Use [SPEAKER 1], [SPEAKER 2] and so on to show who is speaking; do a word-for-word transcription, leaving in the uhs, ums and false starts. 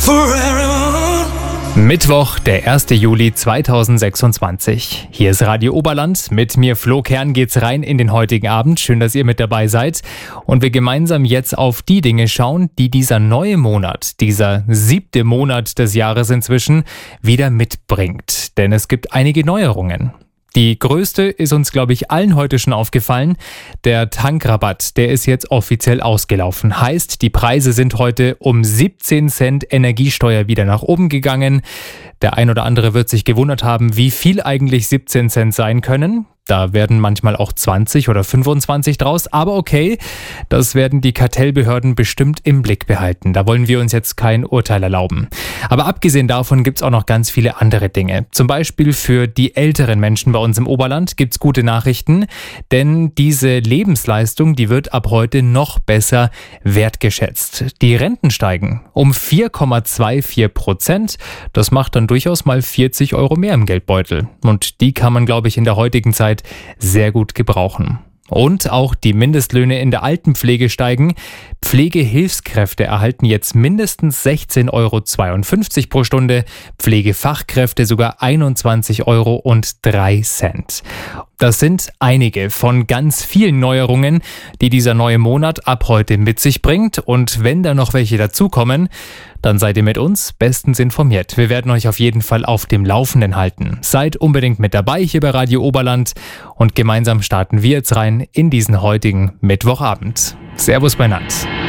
[SPEAKER 1] Mittwoch, der erster Juli zweitausendsechsundzwanzig. Hier ist Radio Oberland. Mit mir Flo Kern geht's rein in den heutigen Abend. Schön, dass ihr mit dabei seid. Und wir gemeinsam jetzt auf die Dinge schauen, die dieser neue Monat, dieser siebte Monat des Jahres inzwischen, wieder mitbringt. Denn es gibt einige Neuerungen. Die größte ist uns, glaube ich, allen heute schon aufgefallen. Der Tankrabatt, der ist jetzt offiziell ausgelaufen. Heißt, die Preise sind heute um siebzehn Cent Energiesteuer wieder nach oben gegangen. Der ein oder andere wird sich gewundert haben, wie viel eigentlich siebzehn Cent sein können. Da werden manchmal auch zwanzig oder fünfundzwanzig draus. Aber okay, das werden die Kartellbehörden bestimmt im Blick behalten. Da wollen wir uns jetzt kein Urteil erlauben. Aber abgesehen davon gibt es auch noch ganz viele andere Dinge. Zum Beispiel für die älteren Menschen bei uns im Oberland gibt es gute Nachrichten. Denn diese Lebensleistung, die wird ab heute noch besser wertgeschätzt. Die Renten steigen um vier Komma vierundzwanzig Prozent. Das macht dann durchaus mal vierzig Euro mehr im Geldbeutel. Und die kann man, glaube ich, in der heutigen Zeit sehr gut gebrauchen. Und auch die Mindestlöhne in der Altenpflege steigen. Pflegehilfskräfte erhalten jetzt mindestens sechzehn Euro zweiundfünfzig pro Stunde, Pflegefachkräfte sogar einundzwanzig Euro und drei Cent. Das sind einige von ganz vielen Neuerungen, die dieser neue Monat ab heute mit sich bringt. Und wenn da noch welche dazukommen, dann seid ihr mit uns bestens informiert. Wir werden euch auf jeden Fall auf dem Laufenden halten. Seid unbedingt mit dabei hier bei Radio Oberland und gemeinsam starten wir jetzt rein in diesen heutigen Mittwochabend. Servus beieinander.